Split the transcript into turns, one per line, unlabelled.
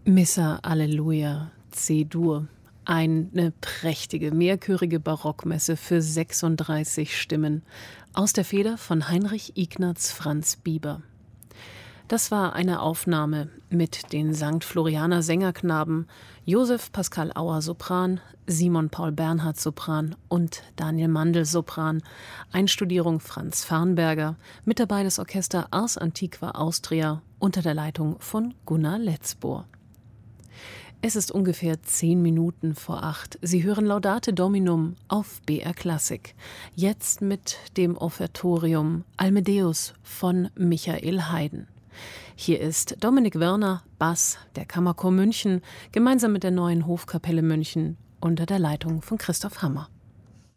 Missa Alleluia, C-Dur. Eine prächtige, mehrchörige Barockmesse für 36 Stimmen aus der Feder von Heinrich Ignaz Franz Bieber. Das war eine Aufnahme mit den St. Florianer Sängerknaben Josef Pascal Auer Sopran, Simon Paul Bernhard Sopran und Daniel Mandl Sopran, Einstudierung Franz Farnberger, mit dabei das Orchester Ars Antiqua Austria unter der Leitung von Gunnar Letzbohr. Es ist ungefähr 10 Minuten vor 8. Sie hören Laudate Dominum auf BR Klassik. Jetzt mit dem Offertorium Almedeus von Michael Haydn. Hier ist Dominik Wörner, Bass, der Kammerchor München, gemeinsam mit der Neuen Hofkapelle München unter der Leitung von Christoph Hammer.